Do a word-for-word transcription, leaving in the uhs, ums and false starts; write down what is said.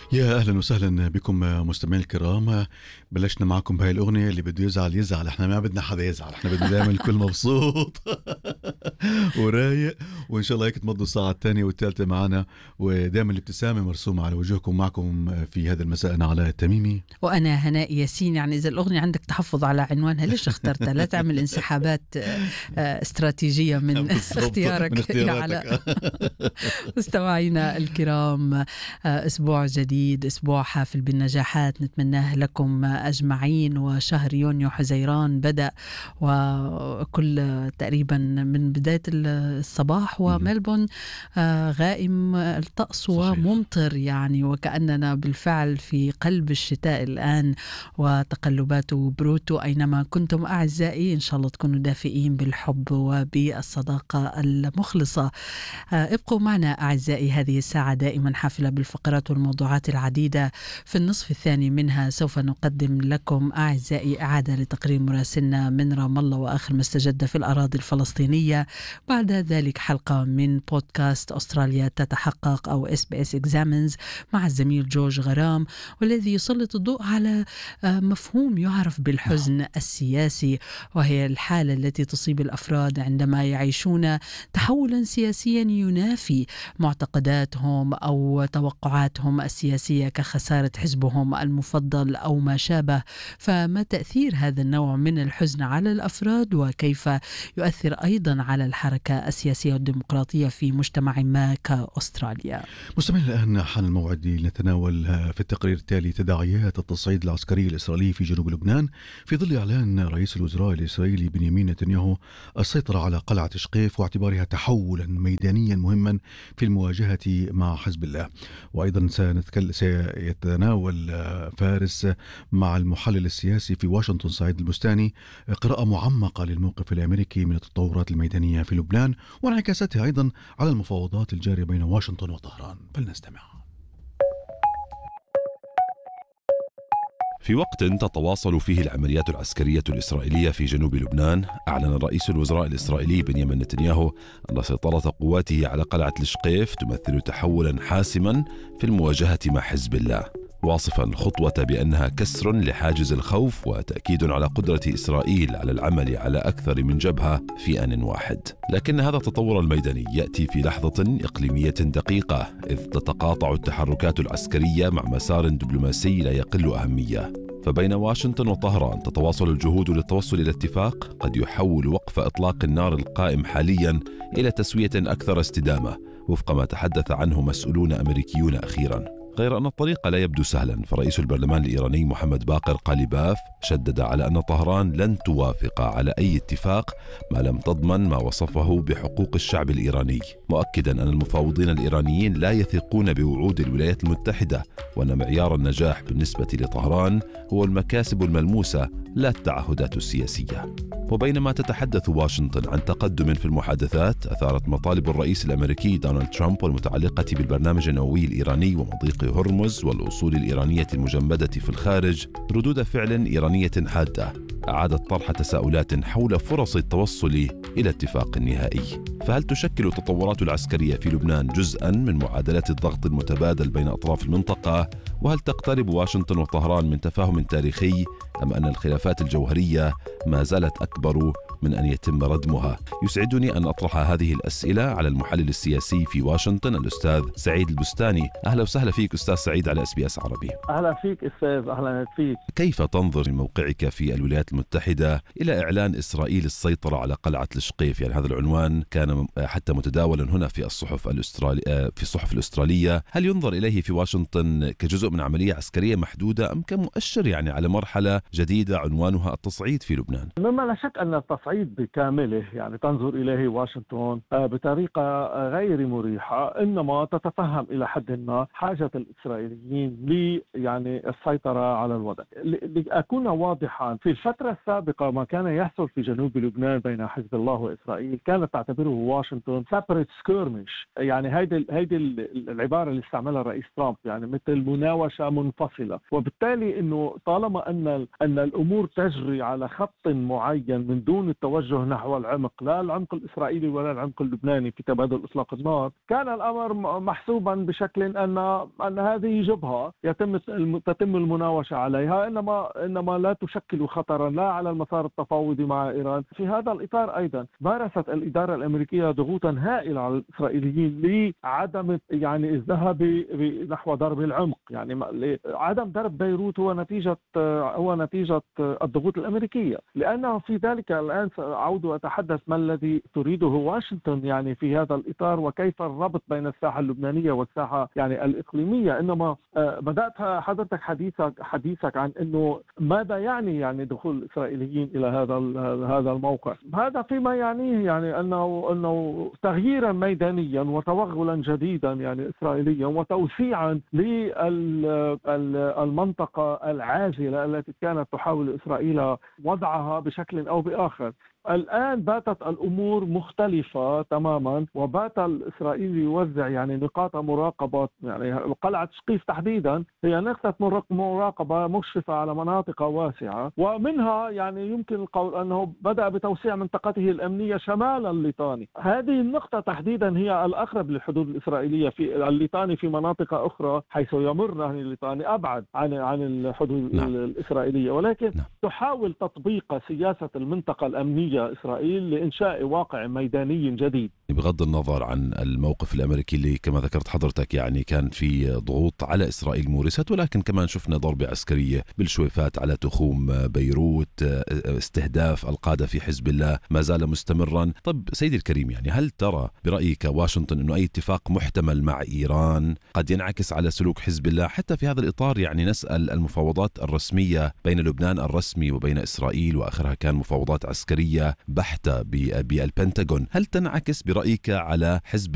يا أهلا وسهلا بكم مستمعين الكرام. بلشنا معكم بهاي الأغنية اللي بده يزعل يزعل. احنا ما بدنا حدا يزعل، احنا بدنا دائما الكل مبسوط ورايق، وإن شاء الله هيك تمضوا الساعة الثانية والثالثة معنا، ودائما الابتسامة مرسومة على وجوهكم. معكم في هذا المساء أنا علاء التميمي وأنا هناء ياسين. يعني إذا الأغنية عندك تحفظ على عنوانها ليش اخترتها؟ لا تعمل انسحابات استراتيجية من اختيارك من يا علاء. مستمعينا الكرام، أسبوع جديد، أسبوع حافل بالنجاحات نتمناه لكم أجمعين. وشهر يونيو حزيران بدأ، وكل تقريبا من بداية الصباح وملبون غائم الطقس وممطر، يعني وكأننا بالفعل في قلب الشتاء الآن، وتقلبات بروتو. أينما كنتم أعزائي إن شاء الله تكونوا دافئين بالحب وبالصداقة المخلصة. ابقوا معنا أعزائي، هذه الساعة دائما حافلة بالفقرات والموضوعات العديدة. في النصف الثاني منها سوف نقدم لكم أعزائي إعادة لتقرير مراسلنا من رام الله وآخر ما استجد في الأراضي الفلسطينية. بعد ذلك حلقة من بودكاست أستراليا تتحقق أو إس بي إس Examines مع الزميل جورج غرام، والذي يسلط الضوء على مفهوم يعرف بالحزن السياسي، وهي الحالة التي تصيب الأفراد عندما يعيشون تحولا سياسيا ينافي معتقداتهم أو توقعاتهم السياسية كخسارة حزبهم المفضل أو ما شابه. فما تأثير هذا النوع من الحزن على الأفراد، وكيف يؤثر أيضا على الحركة السياسية والديمقراطية في مجتمع ما كأستراليا؟ مستمعين، الآن حان الموعد لنتناول في التقرير التالي تداعيات التصعيد العسكري الإسرائيلي في جنوب لبنان في ظل إعلان رئيس الوزراء الإسرائيلي بنيامين نتنياهو السيطرة على قلعة شقيف واعتبارها تحولا ميدانيا مهما في المواجهة مع حزب الله. وأيضا سنتكلم سيتناول فارس مع المحلل السياسي في واشنطن سعيد البستاني قراءة معمقة للموقف الأمريكي من التطورات الميدانية في لبنان وانعكاساتها أيضا على المفاوضات الجارية بين واشنطن وطهران. فلنستمع. في وقت تتواصل فيه العمليات العسكرية الإسرائيلية في جنوب لبنان، أعلن رئيس الوزراء الإسرائيلي بنيامين نتنياهو أن سيطرة قواته على قلعة الشقيف تمثل تحولا حاسما في المواجهة مع حزب الله، واصفا الخطوة بأنها كسر لحاجز الخوف وتأكيد على قدرة إسرائيل على العمل على أكثر من جبهة في آن واحد. لكن هذا التطور الميداني يأتي في لحظة إقليمية دقيقة، إذ تتقاطع التحركات العسكرية مع مسار دبلوماسي لا يقل أهمية. فبين واشنطن وطهران تتواصل الجهود للتوصل إلى اتفاق قد يحول وقف إطلاق النار القائم حاليا إلى تسوية أكثر استدامة، وفق ما تحدث عنه مسؤولون أمريكيون أخيرا. غير أن الطريق لا يبدو سهلا، فرئيس البرلمان الإيراني محمد باقر قاليباف شدد على أن طهران لن توافق على أي اتفاق ما لم تضمن ما وصفه بحقوق الشعب الإيراني، مؤكدا أن المفاوضين الإيرانيين لا يثقون بوعود الولايات المتحدة، وأن معيار النجاح بالنسبة لطهران هو المكاسب الملموسة لا التعهدات السياسية. وبينما تتحدث واشنطن عن تقدم في المحادثات، أثارت مطالب الرئيس الأمريكي دونالد ترامب والمتعلقة بالبرنامج النووي الإيراني ومضيق هرمز والأصول الإيرانية المجمدة في الخارج ردود فعل إيرانية حادة أعادت طرح تساؤلات حول فرص التوصل إلى اتفاق نهائي. فهل تشكل التطورات العسكرية في لبنان جزءاً من معادلات الضغط المتبادل بين أطراف المنطقة؟ وهل تقترب واشنطن وطهران من تفاهم تاريخي، أم أن الخلافات الجوهرية ما زالت أكبر من أن يتم ردمها؟ يسعدني أن أطرح هذه الأسئلة على المحلل السياسي في واشنطن الأستاذ سعيد البستاني. أهلا وسهلا فيك أستاذ سعيد على إس بي إس عربي. أهلا فيك أستاذ. أهلا فيك. كيف تنظر من موقعك في الولايات المتحدة إلى إعلان إسرائيل السيطرة على قلعة الشقيف؟ يعني هذا العنوان كان حتى متداولا هنا في الصحف الأسترالية في الصحف الأسترالية. هل ينظر إليه في واشنطن كجزء من عملية عسكرية محدودة، أم كمؤشر يعني على مرحلة جديدة عنوانها التصعيد في لبنان؟ مما لا شك أن التصعيد بكامله يعني تنظر إليه واشنطن بطريقة غير مريحة، إنما تتفهم إلى حد ما حاجة الإسرائيليين ل يعني السيطرة على الوضع. لأكون واضحا، في الفترة السابقة ما كان يحصل في جنوب لبنان بين حزب الله وإسرائيل كانت تعتبره واشنطن separate skirmish، يعني هيدي هيدي العبارة اللي استعملها الرئيس ترامب، يعني مثل مناوشة منفصلة. وبالتالي إنه طالما أن أن الأمور تجري على خط معين من دون التوجه نحو العمق، لا العمق الإسرائيلي ولا العمق اللبناني في تبادل إطلاق النار، كان الأمر محسوبا بشكل أن أن هذه جبهة يتم تتم المناوشة عليها، إنما إنما لا تشكل خطرا لا على المسار التفاوضي مع إيران. في هذا الإطار أيضا مارست الإدارة الأمريكية ضغوطا هائلة على الإسرائيليين لعدم يعني الذهاب نحو ضرب العمق، يعني عدم ضرب بيروت هو نتيجة هو نتيجة الضغوط الأمريكية، لأنه في ذلك الآن سأعود وأتحدث ما الذي تريده واشنطن يعني في هذا الإطار وكيف الربط بين الساحة اللبنانية والساحة يعني الإقليمية. إنما بدأت حضرتك حديثك حديثك عن إنه ماذا يعني يعني دخول الإسرائيليين إلى هذا هذا الموقع، هذا فيما يعنيه يعني أنه أنه تغييرا ميدانيا وتوغلا جديدا يعني إسرائيليا وتوسيعا للمنطقة العاجلة التي كانت تحاول إسرائيل وضعها بشكل أو بآخر. الآن باتت الأمور مختلفة تماما، وبات الإسرائيلي يوزع يعني نقاط مراقبة، يعني قلعة شقيف تحديدا هي نقطة مراقبة مشرفة على مناطق واسعة، ومنها يعني يمكن القول أنه بدأ بتوسيع منطقته الأمنية شمال الليطاني. هذه النقطة تحديدا هي الأقرب للحدود الإسرائيلية، في الليطاني في مناطق أخرى حيث يمر نهر الليطاني أبعد عن عن الحدود نعم. الإسرائيلية، ولكن نعم. تحاول تطبيق سياسة المنطقة الأمنية إسرائيل لإنشاء واقع ميداني جديد. بغض النظر عن الموقف الأمريكي اللي كما ذكرت حضرتك يعني كان في ضغوط على إسرائيل مورست، ولكن كمان شفنا ضربة عسكرية بالشويفات على تخوم بيروت، استهداف القادة في حزب الله ما زال مستمرا. طب سيدي الكريم، يعني هل ترى برأيك واشنطن أنه أي اتفاق محتمل مع إيران قد ينعكس على سلوك حزب الله؟ حتى في هذا الإطار يعني نسأل المفاوضات الرسمية بين لبنان الرسمي وبين إسرائيل وآخرها كان مفاوضات عسكرية بحتة بالبنتاغون، هل تنعكس برأيك على حزب